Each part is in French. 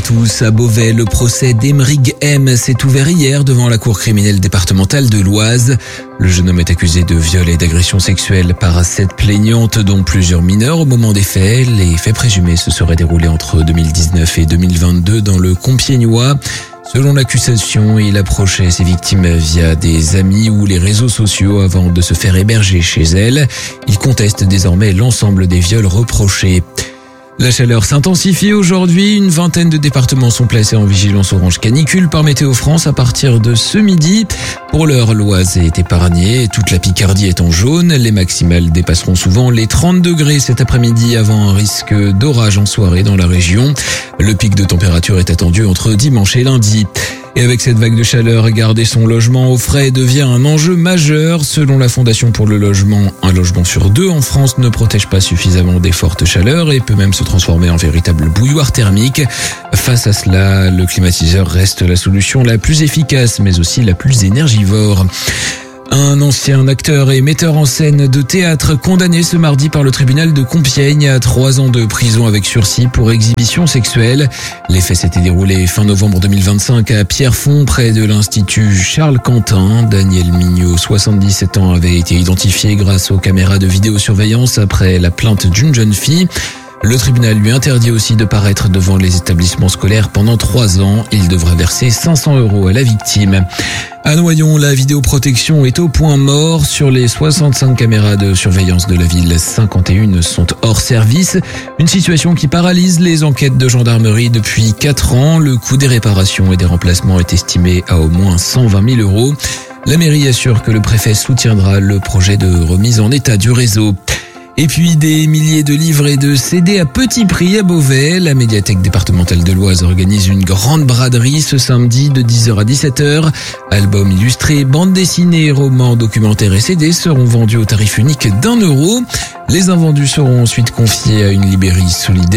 tous. À Beauvais, le procès d'Aymeric M s'est ouvert hier devant la cour criminelle départementale de l'Oise. Le jeune homme est accusé de viol et d'agression sexuelle par 7 plaignantes, dont plusieurs mineurs au moment des faits. Les faits présumés se seraient déroulés entre 2019 et 2022 dans le Compiègnois. Selon l'accusation, il approchait ses victimes via des amis ou les réseaux sociaux avant de se faire héberger chez elles. Il conteste désormais l'ensemble des viols reprochés. La chaleur s'intensifie aujourd'hui. Une vingtaine de départements sont placés en vigilance orange canicule par Météo France à partir de ce midi. Pour l'heure, l'Oise est épargnée. Toute la Picardie est en jaune. Les maximales dépasseront souvent les 30 degrés cet après-midi avant un risque d'orage en soirée dans la région. Le pic de température est attendu entre dimanche et lundi. Et avec cette vague de chaleur, garder son logement au frais devient un enjeu majeur. Selon la Fondation pour le logement, un logement sur 2 en France ne protège pas suffisamment des fortes chaleurs et peut même se transformer en véritable bouilloire thermique. Face à cela, le climatiseur reste la solution la plus efficace, mais aussi la plus énergivore. Un ancien acteur et metteur en scène de théâtre condamné ce mardi par le tribunal de Compiègne à 3 ans de prison avec sursis pour exhibition sexuelle. Les faits s'étaient déroulés fin novembre 2025 à Pierrefonds, près de l'Institut Charles Quentin. Daniel Mignot, 77 ans, avait été identifié grâce aux caméras de vidéosurveillance après la plainte d'une jeune fille. Le tribunal lui interdit aussi de paraître devant les établissements scolaires pendant 3 ans. Il devra verser 500 € à la victime. À Noyon, la vidéoprotection est au point mort. Sur les 65 caméras de surveillance de la ville, 51 sont hors service. Une situation qui paralyse les enquêtes de gendarmerie depuis 4 ans. Le coût des réparations et des remplacements est estimé à au moins 120 000 €. La mairie assure que le préfet soutiendra le projet de remise en état du réseau. Et puis des milliers de livres et de CD à petit prix à Beauvais. La médiathèque départementale de l'Oise organise une grande braderie ce samedi de 10h à 17h. Albums illustrés, bandes dessinées, romans, documentaires et CD seront vendus au tarif unique d'1 €. Les invendus seront ensuite confiés à une librairie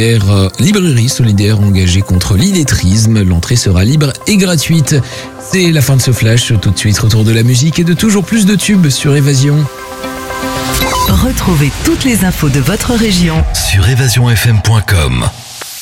solidaire engagée contre l'illettrisme. L'entrée sera libre et gratuite. C'est la fin de ce flash. Tout de suite, retour de la musique et de toujours plus de tubes sur Évasion. Retrouvez toutes les infos de votre région sur évasionfm.com.